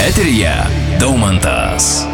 Eteryje Daumantas.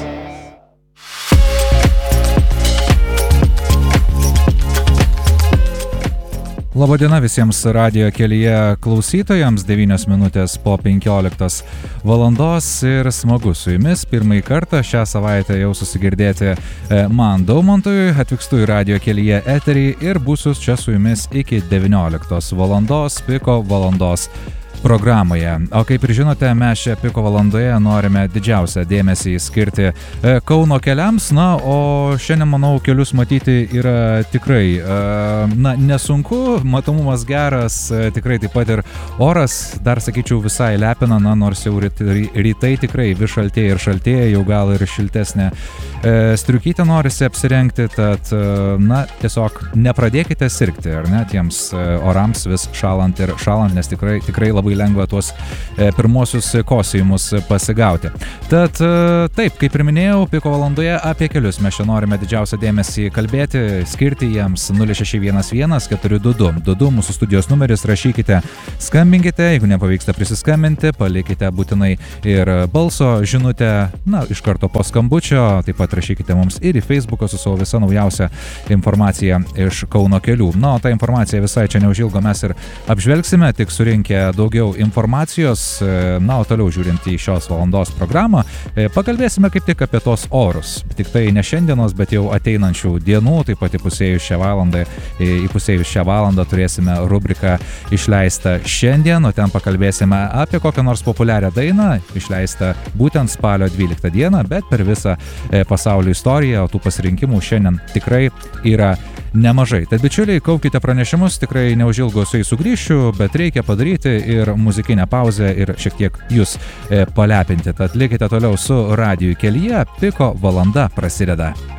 Labadiena visiems radijo kelyje klausytojams, 9 minutės po 15 valandos ir smagu su jumis pirmąjį kartą šią savaitę jau susigirdėti man Daumantui, atvykstu į radijo kelyje eterį ir būsiu čia su jumis iki 19 valandos, piko valandos programoje. O kaip ir žinote, mes šią piko valandoje norime didžiausią dėmesį skirti Kauno keliams, o šiandien, manau, kelius matyti yra tikrai, nesunku, matomumas geras, tikrai taip pat ir oras, dar sakyčiau, visai lepina, nors jau rytai tikrai vis šaltėja ir šaltėja, jau gal ir šiltesnė striukytę norisi apsirengti, tad, tiesiog nepradėkite sirgti, ar ne, tiems orams vis šalant ir šalant, nes tikrai labai lengva tuos pirmosius kosėjimus pasigauti. Tad taip, kaip ir minėjau, piko valandoje apie kelius mes čia norime didžiausią dėmesį kalbėti, skirti jiems 0611 422 mūsų studijos numeris, rašykite, skambinkite, jeigu nepavyksta prisiskambinti, palikite būtinai ir balso žinutę, iš karto po skambučio, taip pat rašykite mums ir į Facebooką su savo visa naujausia informacija iš Kauno kelių. O tą informaciją visai čia neužilgo mes ir apžvelgsime, tik surinkę daugiau informacijos, o toliau žiūrint į šios valandos programą, pakalbėsime kaip tik apie tos orus. Tik tai ne šiandienos, bet jau ateinančių dienų, taip pat įpusėjus šią valandą turėsime rubriką išleistą šiandien, o ten pakalbėsime apie kokią nors populiarią dainą, išleistą būtent spalio 12 dieną, bet per visą pasaulio istoriją, o tų pasirinkimų šiandien tikrai yra nemažai. Tad bičiuliai, kaupkite pranešimus, tikrai neužilgo su jais sugrįšiu, bet reikia padaryti ir muzikinę pauzę ir šiek tiek jūs palepinti. Tad likite toliau su radiju kelyje, piko valanda prasideda.